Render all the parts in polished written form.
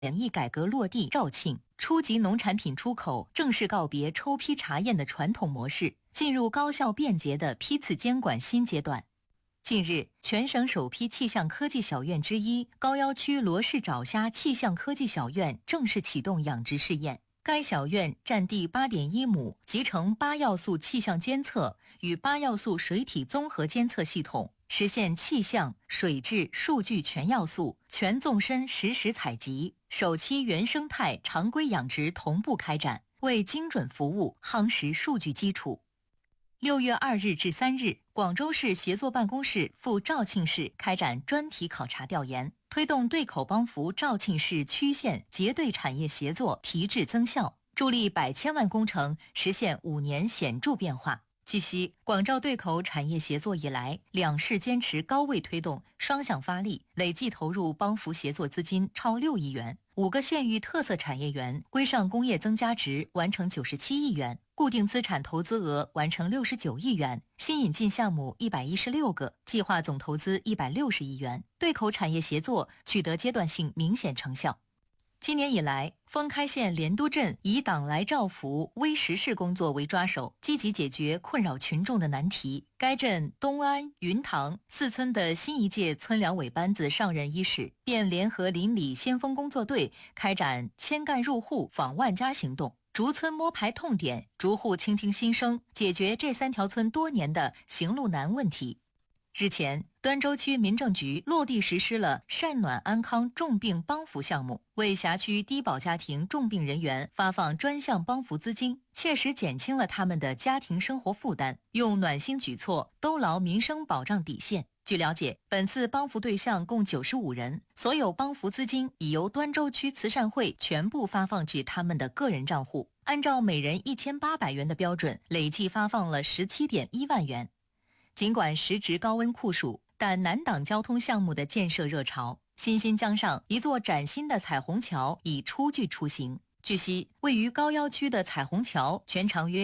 粮役改革落地肇庆，初级农产品出口正式告别抽批查验的传统模式，进入高效便捷的批次监管新阶段。近日，全省首批气象科技小院之一高要区罗氏爪虾气象科技小院正式启动养殖试验。该小院占地8.1亩，集成8要素气象监测与8要素水体综合监测系统，实现气象、水质、数据全要素、全纵深实时采集，首期原生态常规养殖同步开展，为精准服务夯实数据基础。6月2日至3日，广州市协作办公室赴肇庆市开展专题考察调研，推动对口帮扶肇庆市区县结对产业协作提质增效，助力100千万工程实现5年显著变化。据悉，广肇对口产业协作以来，两市坚持高位推动，双向发力，累计投入帮扶协作资金超6亿元，5个县域特色产业园规上工业增加值完成97亿元，固定资产投资额完成69亿元，新引进项目116个，计划总投资160亿元，对口产业协作取得阶段性明显成效。今年以来，封开县莲都镇以党来照拂、微实事工作为抓手，积极解决困扰群众的难题。该镇东安、云塘4村的新一届村两委班子上任伊始，便联合邻里先锋工作队，开展千干入户、访万家行动，逐村摸排痛点，逐户倾听心声，解决这3条村多年的行路难问题。日前，端州区民政局落地实施了善暖安康重病帮扶项目，为辖区低保家庭重病人员发放专项帮扶资金，切实减轻了他们的家庭生活负担，用暖心举措兜牢民生保障底线。据了解，本次帮扶对象共95人，所有帮扶资金已由端州区慈善会全部发放至他们的个人账户，按照每人1800元的标准，累计发放了17.1万元。尽管时值高温酷暑，但难挡交通项目的建设热潮。新兴江上一座崭新的彩虹桥已初具雏形。据悉，位于高要区的彩虹桥全长约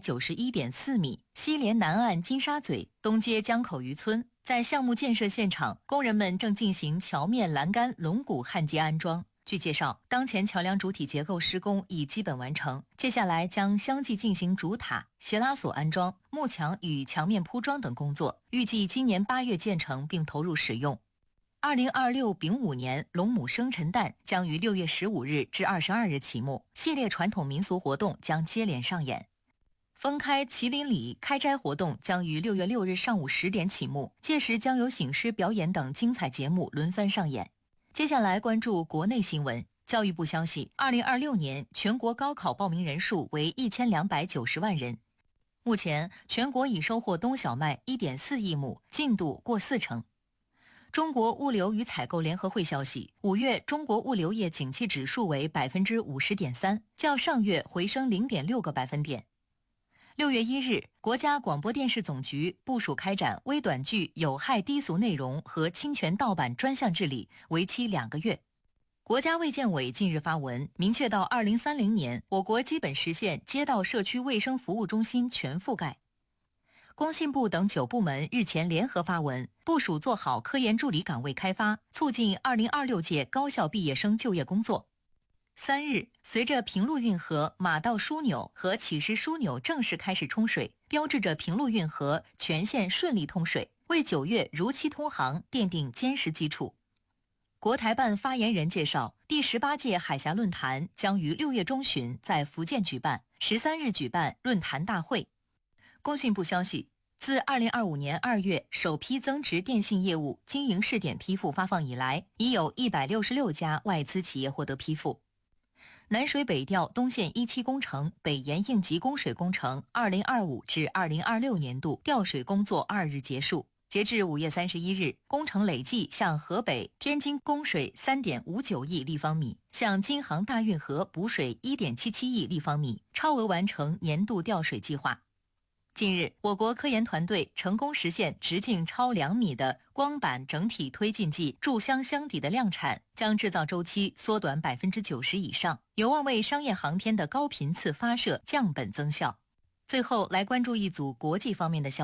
191.4米，西连南岸金沙嘴，东接江口渔村。在项目建设现场，工人们正进行桥面栏杆龙骨焊接安装。据介绍，当前桥梁主体结构施工已基本完成，接下来将相继进行主塔、斜拉索安装、幕墙与墙面铺装等工作，预计今年8月建成并投入使用。2026丙午年龙母生辰诞将于6月15日至22日启幕，系列传统民俗活动将接连上演。封开麒麟里开斋活动将于6月6日上午10点启幕，届时将有醒狮表演等精彩节目轮番上演。接下来关注国内新闻。教育部消息，2026年全国高考报名人数为1290万人。目前，全国已收获冬小麦1.4亿亩，进度过40%。中国物流与采购联合会消息，5月中国物流业景气指数为50.3%，较上月回升0.6个百分点。6月1日，国家广播电视总局部署开展微短剧有害低俗内容和侵权盗版专项治理，为期2个月。国家卫健委近日发文，明确到2030年，我国基本实现街道社区卫生服务中心全覆盖。工信部等9部门日前联合发文，部署做好科研助理岗位开发，促进2026届高校毕业生就业工作。3日，随着平陆运河马道枢纽和启石枢纽正式开始冲水，标志着平陆运河全线顺利通水，为9月如期通航奠定坚实基础。国台办发言人介绍，第18届海峡论坛将于6月中旬在福建举办，13日举办论坛大会。工信部消息，自2025年2月首批增值电信业务经营试点批复发放以来，已有166家外资企业获得批复。南水北调东线17工程北延应急供水工程2025至2026年度调水工作2日结束。截至5月31日，工程累计向河北、天津供水3.59亿立方米，向京杭大运河补水1.77亿立方米，超额完成年度调水计划。近日，我国科研团队成功实现直径超2米的光板整体推进剂注箱箱底的量产，将制造周期缩短90%以上，有望为商业航天的高频次发射降本增效。最后来关注一组国际方面的消息。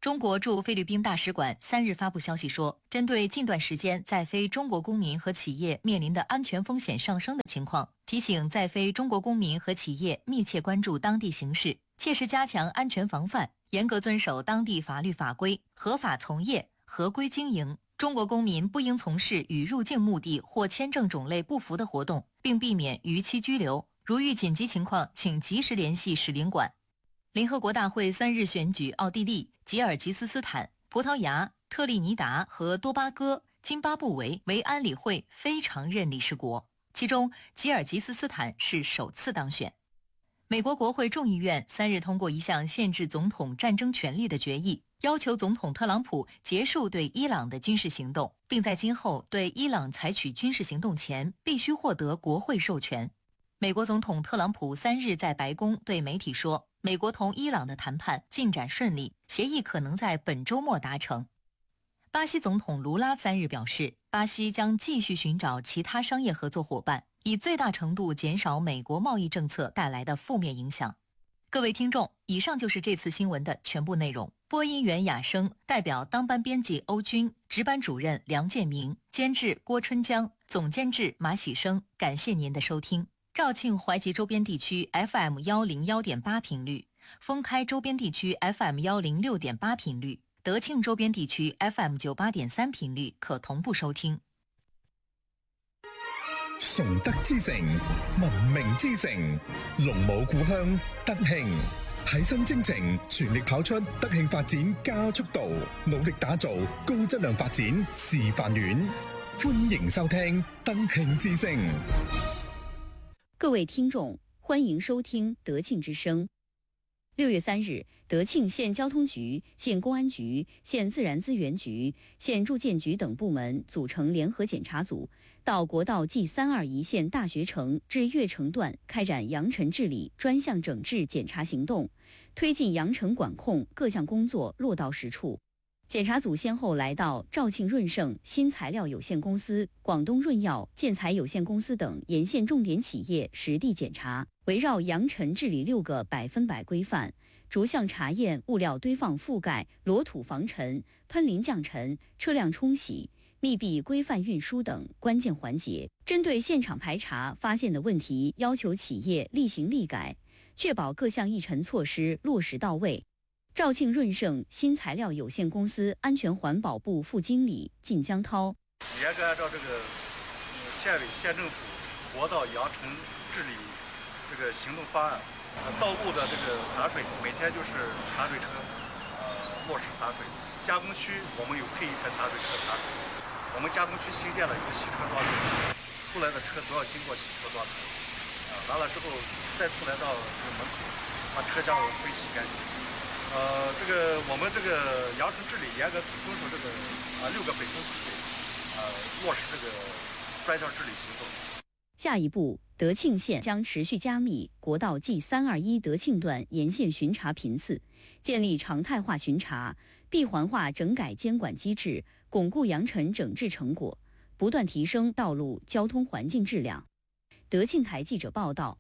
中国驻菲律宾大使馆3日发布消息说，针对近段时间在菲中国公民和企业面临的安全风险上升的情况，提醒在菲中国公民和企业密切关注当地形势，切实加强安全防范，严格遵守当地法律法规，合法从业，合规经营。中国公民不应从事与入境目的或签证种类不符的活动，并避免逾期居留。如遇紧急情况，请及时联系使领馆。联合国大会3日选举奥地利、吉尔吉斯斯坦、葡萄牙、特立尼达和多巴哥、津巴布韦为安理会非常任理事国，其中吉尔吉斯斯坦是首次当选。美国国会众议院3日通过一项限制总统战争权力的决议，要求总统特朗普结束对伊朗的军事行动，并在今后对伊朗采取军事行动前必须获得国会授权。美国总统特朗普3日在白宫对媒体说，美国同伊朗的谈判进展顺利，协议可能在本周末达成。巴西总统卢拉3日表示，巴西将继续寻找其他商业合作伙伴，以最大程度减少美国贸易政策带来的负面影响。各位听众，以上就是这次新闻的全部内容。播音员雅生，代表当班编辑欧军，值班主任梁建明，监制郭春江，总监制马喜生。感谢您的收听。肇庆淮吉周边地区 FM101.8 频率，封开周边地区 FM106.8 频率，德庆周边地区 FM98.3 頻率可同步收聽。 崇德之城，文明之城，龍母故鄉德慶，喺新征程全力跑出德慶發展加速度，努力打造高質量發展示範縣。歡迎收聽德慶之聲。 各位听众，欢迎收听德庆之声。6月3日，德庆县交通局、县公安局、县自然资源局、县住建局等部门组成联合检查组，到国道 G321线大学城至悦城段开展扬尘治理专项整治检查行动，推进扬尘管控各项工作落到实处。检查组先后来到肇庆润盛新材料有限公司、广东润药建材有限公司等沿线重点企业实地检查，围绕扬尘治理6个100%规范，逐项查验物料堆放覆盖、裸土防尘、喷淋降尘、车辆冲洗、密闭规范运输等关键环节。针对现场排查发现的问题，要求企业立行立改，确保各项议程措施落实到位。肇庆润盛新材料有限公司安全环保部副经理靳江涛： 严格按照这个县委县政府国道扬尘治理这个行动方案，道路的这个洒水每天就是洒水车落实洒水。加工区我们有配一台洒水车洒水。我们加工区新建了一个洗车桩，出来的车都要经过洗车桩，完了之后再出来到这个门口，把车厢会洗干净。这个我们这个扬尘治理严格遵守这个6个北风指挥，落实这个专项治理行动。 下一步，德庆县将持续加密国道 G321德庆段沿线巡查频次，建立常态化巡查、闭环化整改监管机制，巩固扬尘整治成果，不断提升道路交通环境质量。德庆台记者报道。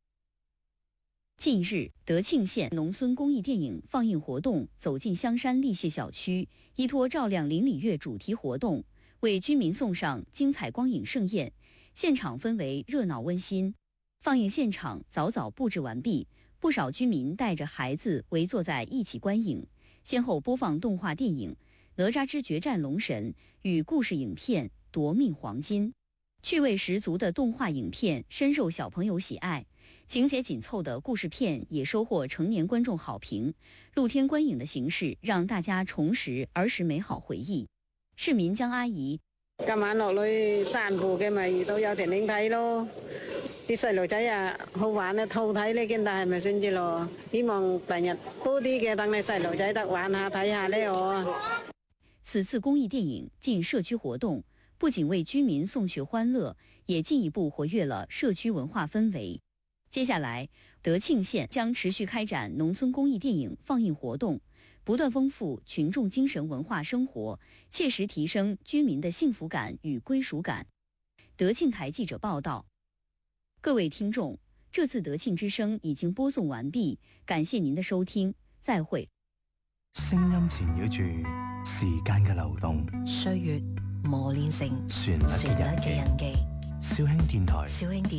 近日，德庆县农村公益电影放映活动走进香山立谢小区，依托照亮邻里月主题活动，为居民送上精彩光影盛宴，现场氛围热闹温馨。放映现场早早布置完毕，不少居民带着孩子围坐在一起观影，先后播放动画电影《哪吒之决战龙神》与故事影片《夺命黄金》。趣味十足的动画影片深受小朋友喜爱，情节紧凑的故事片也收获成年观众好評。露天觀影的形式讓大家重拾兒時美好回憶。市民江阿姨： 今晚落去散步嘅咪遇到有電影睇咯，啲細路仔啊好玩啊，套睇呢件大係咪先至咯？希望第日多啲嘅等你細路仔得玩下睇下呢我。 此次公益電影進社區活動，不僅為居民送去歡樂，也進一步活躍了社區文化氛圍。接下來，德慶縣將持續開展農村公益電影放映活動，不斷豐富群眾精神文化生活，切實提升居民的幸福感與歸屬感。德慶台記者報道。各位聽眾，這次德慶之聲已經播送完畢，感謝您的收聽，再會。 聲音纏繞住時間嘅流動， 歲月磨練成旋律嘅印記。 小興電台。